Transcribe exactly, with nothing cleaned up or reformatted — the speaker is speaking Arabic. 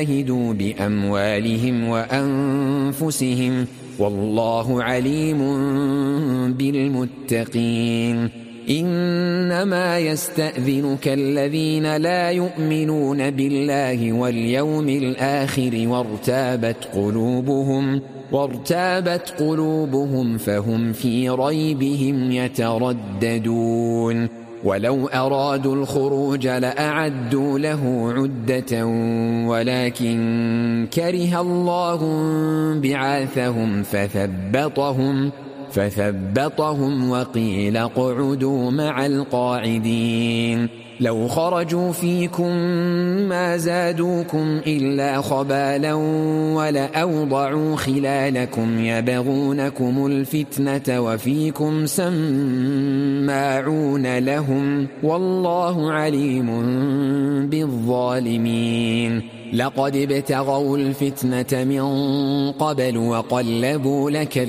جاهدوا بأموالهم وأنفسهم والله عليم بالمتقين. إنما يستأذنك الذين لا يؤمنون بالله واليوم الآخر وارتابت قلوبهم وارتابت قلوبهم فهم في ريبهم يترددون. ولو أرادوا الخروج لأعدوا له عدة ولكن كره الله بعاثهم فثبطهم فثبطهم وقيل اقعدوا مع القاعدين. لو خرجوا فيكم ما زادوكم إلا خبالا ولأوضعوا خلالكم يبغونكم الفتنة وفيكم سماعون لهم والله عليم بالظالمين. لقد ابتغوا الفتنة من قبل وقلبوا لك